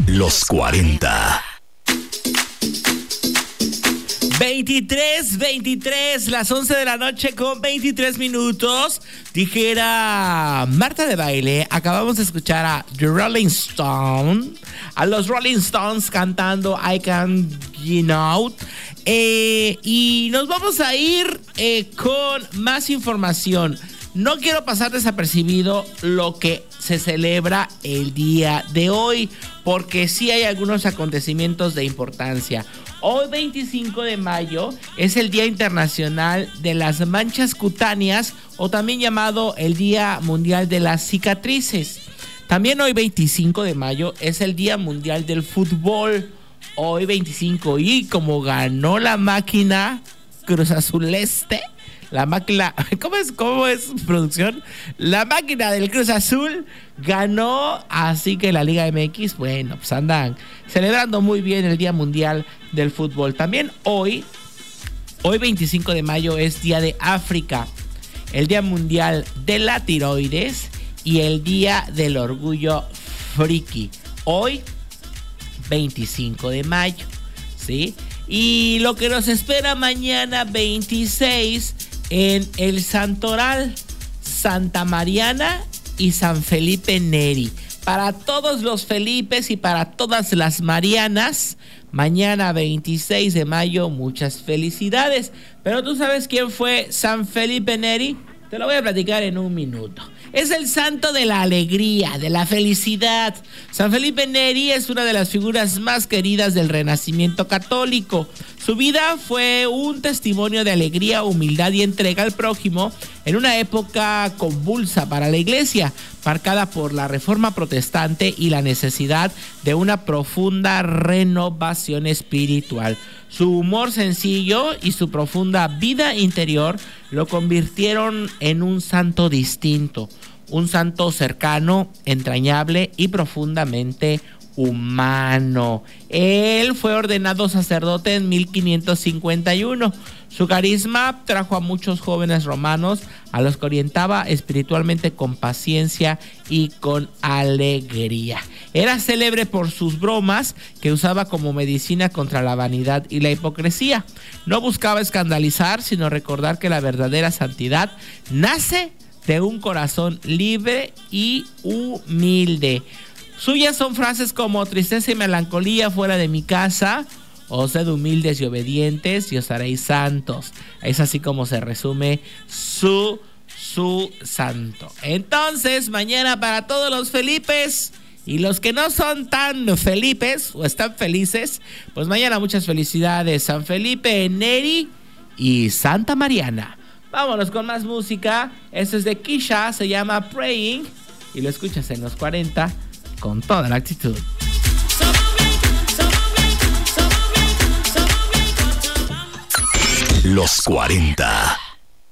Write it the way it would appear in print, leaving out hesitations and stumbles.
Los 40. 23, las 11 de la noche con 23 minutos. Dijera Marta de Baile, acabamos de escuchar a The Rolling Stones, a los Rolling Stones cantando I Can't Get Out. Y nos vamos a ir con más información. No quiero pasar desapercibido lo que se celebra el día de hoy, porque sí hay algunos acontecimientos de importancia. Hoy 25 de mayo es el Día Internacional de las Manchas Cutáneas, o también llamado el Día Mundial de las Cicatrices. También hoy 25 de mayo es el Día Mundial del Fútbol. Hoy 25, y como ganó la máquina Cruz Azuleste, la máquina, ¿cómo es producción? La máquina del Cruz Azul ganó, así que la Liga MX, bueno, pues andan celebrando muy bien el Día Mundial del Fútbol. También hoy 25 de mayo es Día de África, el Día Mundial de la Tiroides y el Día del Orgullo Friki. Hoy 25 de mayo, ¿sí? Y lo que nos espera mañana 26 en el Santoral, Santa Mariana y San Felipe Neri. Para todos los Felipes y para todas las Marianas, mañana 26 de mayo, muchas felicidades. Pero ¿tú sabes quién fue San Felipe Neri? Te lo voy a platicar en un minuto. Es el santo de la alegría, de la felicidad. San Felipe Neri es una de las figuras más queridas del Renacimiento católico. Su vida fue un testimonio de alegría, humildad y entrega al prójimo en una época convulsa para la Iglesia, marcada por la Reforma Protestante y la necesidad de una profunda renovación espiritual. Su humor sencillo y su profunda vida interior lo convirtieron en un santo distinto, un santo cercano, entrañable y profundamente humano. Él fue ordenado sacerdote en 1551. Su carisma trajo a muchos jóvenes romanos, a los que orientaba espiritualmente con paciencia y con alegría. Era célebre por sus bromas que usaba como medicina contra la vanidad y la hipocresía. No buscaba escandalizar, sino recordar que la verdadera santidad nace de un corazón libre y humilde. Suyas son frases como tristeza y melancolía fuera de mi casa, os sed humildes y obedientes y os haréis santos. Es así como se resume su santo. Entonces, mañana para todos los Felipes y los que no son tan Felipes o están felices, pues mañana muchas felicidades. San Felipe Neri y Santa Mariana. Vámonos con más música. Esto es de Kisha, se llama Praying y lo escuchas en los 40 con toda la actitud. Los 40.